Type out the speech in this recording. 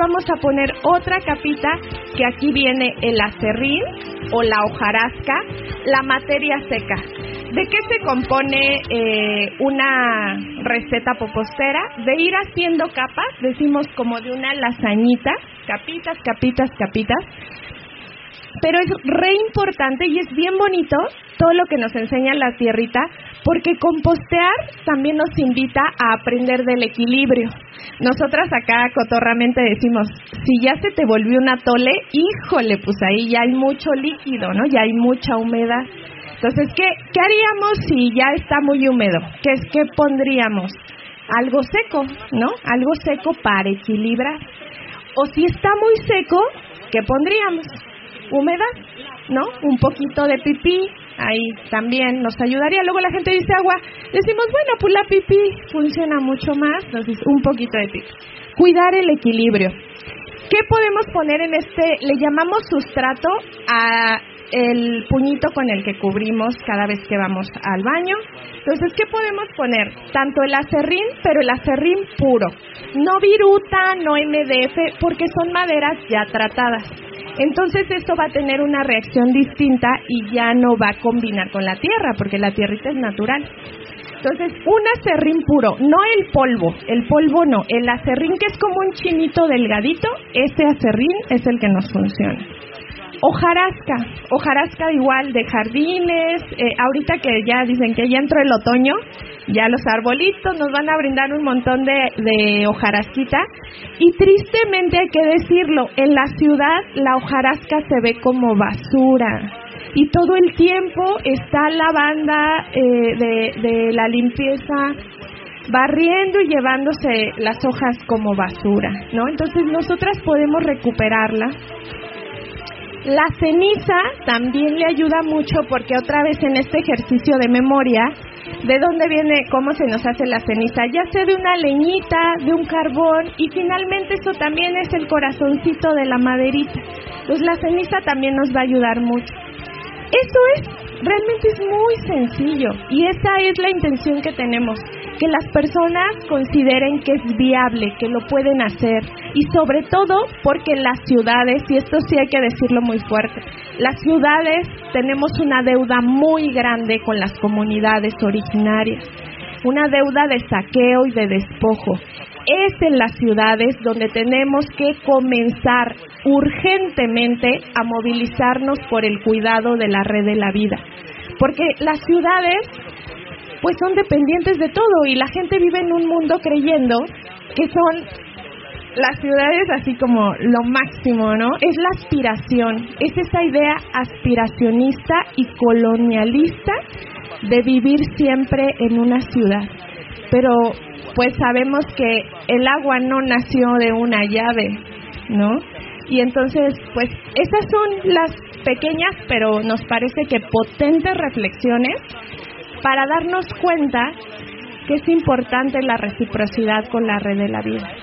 vamos a poner otra capita, que aquí viene el aserrín o la hojarasca, la materia seca. ¿De qué se compone una receta popostera? De ir haciendo capas, decimos como de una lasañita, capitas, capitas, capitas. Pero es re importante y es bien bonito todo lo que nos enseña la tierrita, porque compostear también nos invita a aprender del equilibrio. Nosotras acá cotorramente decimos, si ya se te volvió un atole, híjole, pues ahí ya hay mucho líquido, ¿no? Ya hay mucha humedad. Entonces, ¿qué haríamos si ya está muy húmedo? ¿Qué pondríamos? Algo seco, ¿no? Algo seco para equilibrar. O si está muy seco, ¿qué pondríamos? Humedad, ¿no? Un poquito de pipí, ahí también nos ayudaría. Luego la gente dice agua, decimos, bueno, pues la pipí funciona mucho más, entonces un poquito de pipí. Cuidar el equilibrio. ¿Qué podemos poner en le llamamos sustrato a el puñito con el que cubrimos cada vez que vamos al baño? Entonces, ¿qué podemos poner? Tanto el aserrín, pero el aserrín puro. No viruta, no MDF, porque son maderas ya tratadas. Entonces esto va a tener una reacción distinta y ya no va a combinar con la tierra, porque la tierrita es natural. Entonces, un aserrín puro, no el polvo no, el aserrín que es como un chinito delgadito, ese aserrín es el que nos funciona. Hojarasca igual de jardines, ahorita que ya dicen que ya entró el otoño, ya los arbolitos nos van a brindar un montón de hojarasquita, y tristemente hay que decirlo, en la ciudad la hojarasca se ve como basura, y todo el tiempo está la banda de la limpieza barriendo y llevándose las hojas como basura, ¿no? Entonces nosotras podemos recuperarla. La ceniza también le ayuda mucho, porque otra vez en este ejercicio de memoria, ¿de dónde viene, cómo se nos hace la ceniza? Ya sea de una leñita, de un carbón, y finalmente eso también es el corazoncito de la maderita. Entonces la ceniza también nos va a ayudar mucho. Realmente es muy sencillo, y esa es la intención que tenemos, que las personas consideren que es viable, que lo pueden hacer, y sobre todo porque las ciudades, y esto sí hay que decirlo muy fuerte, las ciudades tenemos una deuda muy grande con las comunidades originarias, una deuda de saqueo y de despojo. Es en las ciudades donde tenemos que comenzar urgentemente a movilizarnos por el cuidado de la red de la vida, porque las ciudades pues son dependientes de todo, y la gente vive en un mundo creyendo que son las ciudades así como lo máximo, ¿no? Es la aspiración, es esa idea aspiracionista y colonialista de vivir siempre en una ciudad, pero pues sabemos que el agua no nació de una llave, ¿no? Y entonces, pues esas son las pequeñas, pero nos parece que potentes reflexiones para darnos cuenta que es importante la reciprocidad con la red de la vida.